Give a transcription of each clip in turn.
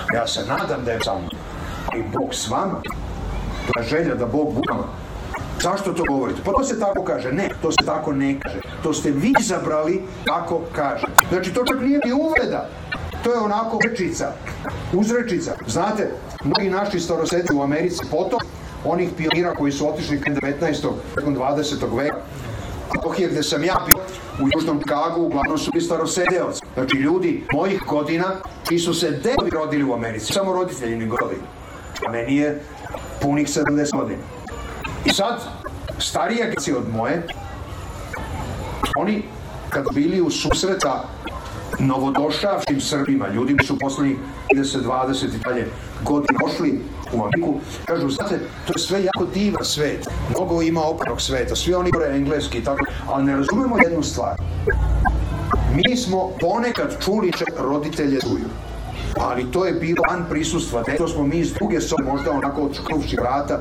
Ja se nadam da je sa mnom. I Bog s vama. To je želja da Bog bude s vama. Zašto to govorite? Pa to se tako kaže. Ne, to se tako ne kaže. To ste vi izabrali, tako kaže. Znači, to čak nije ni uvreda. To je onako uzrečica. Znate, mnogi naši starosedi u Americi potom, onih pionira koji su otišli krajem 19. nakon 20. veka, je gde sam ja bio u Južnom Čikagu, uglavnom su bili starosedeoci. Znači, ljudi mojih godina koji su se delovi rodili u Americi, samo roditelji ne godili. A meni je punih 70 godina. I sad, starije generacije od moje, oni kad bili u susreta novodošavšim Srbima, ljudima su poslednjih 30, 20 i dalje godina došli u Ameriku, kažu, znate, to je sve jako divan svet, mnogo ima opernog sveta, svi oni govore engleski i tako, ali ne razumemo jednu stvar. Mi smo ponekad čuli roditelje čuju, ali to je bilo van prisustva, to smo mi iz druge sobe, možda onako odškruvši vrata,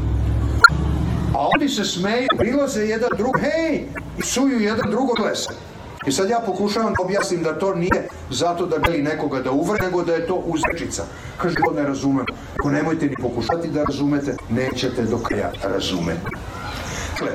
a oni se smeju, prilaze jedan drug, hej, i suju jedan drugog lesa. I sad ja pokušavam da objasnim da to nije zato da želi nekoga da uvre, nego da je to uzrečica. Kaže, to ne razumem. Ako nemojte ni pokušati da razumete, nećete do kraja razumeti. Dakle,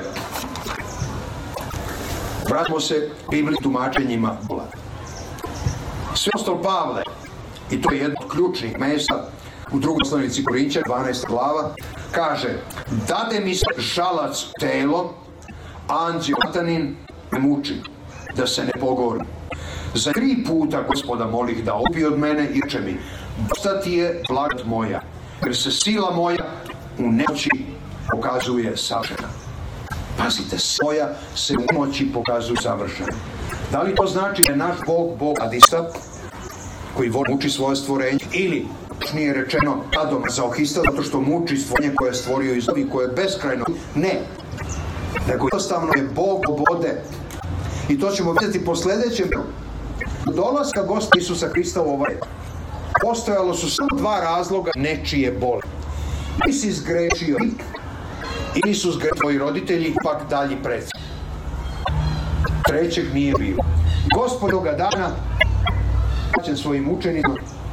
vratimo se Bibliji tumačenjima Bola. Apostol Pavle, i to je jedno od ključnih mesta u drugoj poslanici Korinćana, 12. glava, kaže, dade mi se žalac telo, anđeo satanin me muči, da se ne pogorim. Za 3 puta Gospoda molih da obi od mene i reče mi, dosta ti je blagodat moja, jer se sila moja u nemoći pokazuje savršena. Pazite, svoja se u nemoći pokazuje savršena. Da li to znači da je naš Bog sadista, koji muči svoje stvorenje, ili nije rečeno sadomazohista, zato što muči stvorenje koje je stvorio iz i koje je beskrajno? Ne. Nego jednostavno je Bog slobode. I to ćemo vidjeti po sljedećem. Dolaska Gospoda Isusa Hrista u ovaj postojalo su samo 2 razloga nečije boli. Ili si zgrešio ili su zgrešili tvoji roditelji, pak dalji preci. Trećeg nije bilo. Gospod toga dana vraćen svojim učenicima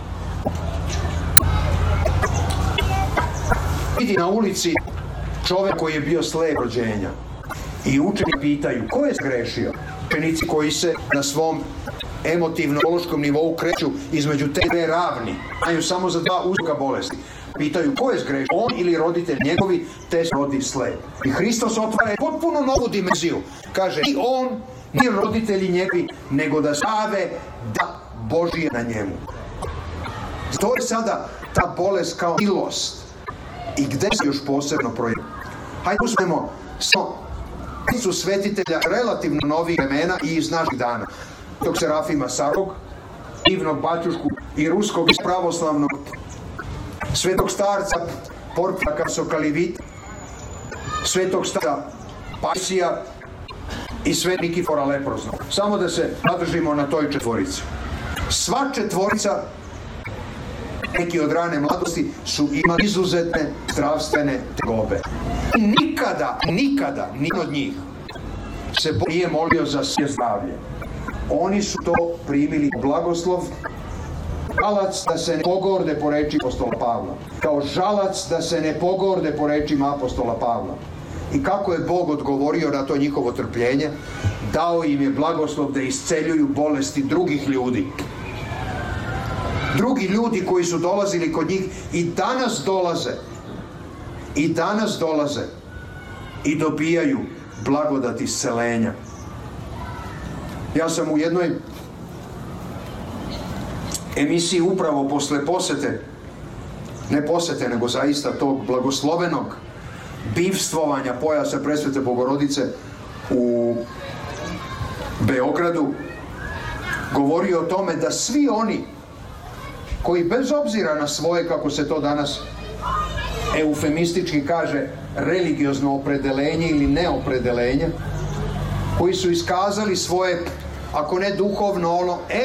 vidi na ulici čovjek koji je bio slep rođenja. I učenici pitaju, ko je zgrešio? Učenici koji se na svom emotivno-psihološkom nivou kreću između te 2 ravni, znaju samo za 2 uzroka bolesti. Pitaju, ko je zgrešio? On ili roditelj njegovi, te se rodi slep. I Hristos otvara potpuno novu dimenziju. Kaže, ni on, ni roditelji njegovi, nego da stave da Božije na njemu. To je sada ta bolest kao milost. I gde se još posebno projavi? Hajde uzmemo samo su svetitelja relativno novih vremena i iz naših dana. Svetog Serafima Sarovog, divnog baćušku i ruskog iz pravoslavnog, svetog starca Porfira Kapsokalivita, svetog starca Pasija i svetog Nikifora Leproznog. Samo da se zadržimo na toj 4. Sva 4 neki od rane mladosti su imali izuzetne zdravstvene tegobe. Nikada, ni od njih se Bog nije molio za svoje zdravlje. Oni su to primili blagoslov, žalac da se ne pogorde po reči apostola Pavla. Kao žalac da se ne pogorde po rečima apostola Pavla. I kako je Bog odgovorio na to njihovo trpljenje? Dao im je blagoslov da isceljuju bolesti drugih ljudi. Drugi ljudi koji su dolazili kod njih i danas dolaze i dobijaju blagodat iscelenja. Ja sam u jednoj emisiji upravo posle posete, ne posete nego zaista tog blagoslovenog bivstvovanja pojasa Presvete Bogorodice u Beogradu, govorio o tome da svi oni koji bez obzira na svoje, kako se to danas eufemistički kaže, religiozno opredelenje ili neopredelenje, koji su iskazali svoje, ako ne duhovno, ono